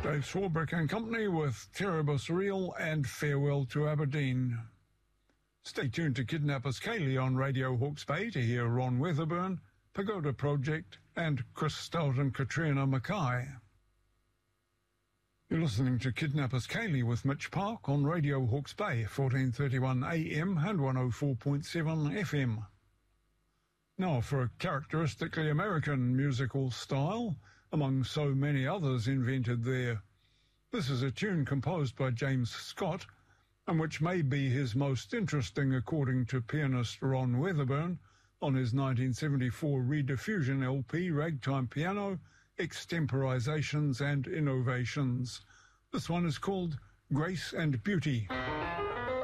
Dave Swarbrick and Company with Terrible Surreal and Farewell to Aberdeen. Stay tuned to Kidnappers Kaylee on Radio Hawke's Bay to hear Ron Weatherburn, Pagoda Project and Chris Stout and Katrina Mackay. You're listening to Kidnappers Kaylee with Mitch Park on Radio Hawke's Bay, 1431 AM and 104.7 FM. Now for a characteristically American musical style, among so many others invented there. This is a tune composed by James Scott, and which may be his most interesting according to pianist Ron Weatherburn on his 1974 rediffusion LP Ragtime Piano, Extemporizations and Innovations. This one is called Grace and Beauty.